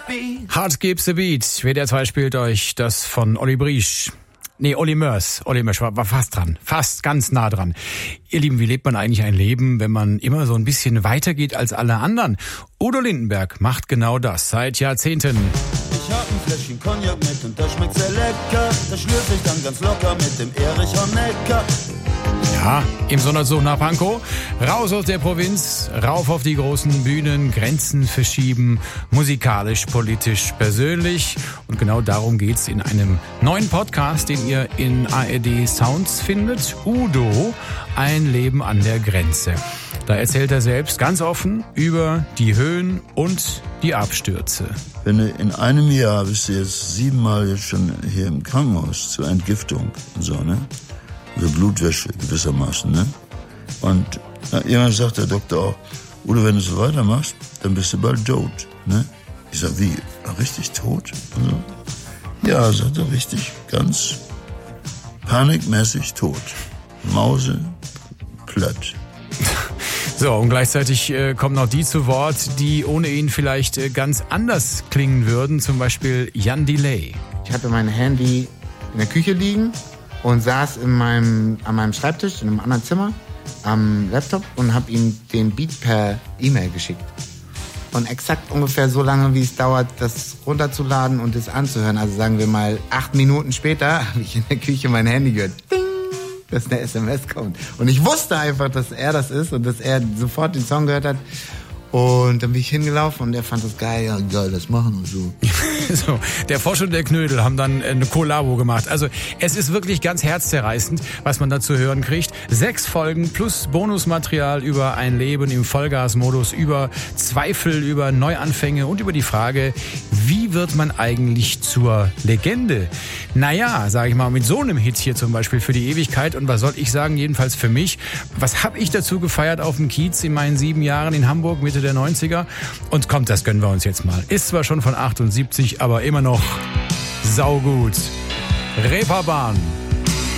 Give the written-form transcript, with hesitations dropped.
Hard Skips the Beat. WDR 2 spielt euch das von Olli Briesch. Nee, Olli Mörs. Olli Mörs war fast dran. Fast ganz nah dran. Ihr Lieben, wie lebt man eigentlich ein Leben, wenn man immer so ein bisschen weitergeht als alle anderen? Udo Lindenberg macht genau das seit Jahrzehnten. Ich hab ein Fläschchen Cognac mit und das schmeckt sehr lecker. Das schlürfe ich dann ganz locker mit dem Erich Honecker. Ja, im Sonderzug nach Pankow, raus aus der Provinz, rauf auf die großen Bühnen, Grenzen verschieben, musikalisch, politisch, persönlich. Und genau darum geht's in einem neuen Podcast, den ihr in ARD Sounds findet. Udo, ein Leben an der Grenze. Da erzählt er selbst ganz offen über die Höhen und die Abstürze. Wenn du in einem Jahr bist du jetzt 7 Mal jetzt schon hier im Krankenhaus zur Entgiftung und so, ne? Also Blutwäsche gewissermaßen, ne? Und irgendwann sagt der Doktor auch, Udo, wenn du so weitermachst, dann bist du bald tot, ne? Ich sag, wie? Richtig tot? Also, ja, sagt er, richtig, ganz panikmäßig tot. Mause, platt. So, und gleichzeitig kommen noch die zu Wort, die ohne ihn vielleicht ganz anders klingen würden. Zum Beispiel Jan Delay. Ich hatte mein Handy in der Küche liegen und saß an meinem Schreibtisch in einem anderen Zimmer am Laptop und habe ihm den Beat per E-Mail geschickt. Und exakt ungefähr so lange, wie es dauert, das runterzuladen und das anzuhören, also sagen wir mal 8 Minuten später, habe ich in der Küche mein Handy gehört. Ding! Dass eine SMS kommt. Und ich wusste einfach, dass er das ist und dass er sofort den Song gehört hat. Und dann bin ich hingelaufen und er fand das geil. Ja, geil, das machen und so. So, der Frosch und der Knödel haben dann eine Kollabo gemacht. Also es ist wirklich ganz herzzerreißend, was man da zu hören kriegt. 6 Folgen plus Bonusmaterial über ein Leben im Vollgasmodus, über Zweifel, über Neuanfänge und über die Frage, wie wird man eigentlich zur Legende? Naja, sage ich mal, mit so einem Hit hier zum Beispiel für die Ewigkeit. Und was soll ich sagen, jedenfalls für mich, was habe ich dazu gefeiert auf dem Kiez in meinen 7 Jahren in Hamburg, Mitte der 90er? Und kommt, das gönnen wir uns jetzt mal. Ist zwar schon von 78, aber immer noch saugut. Reeperbahn.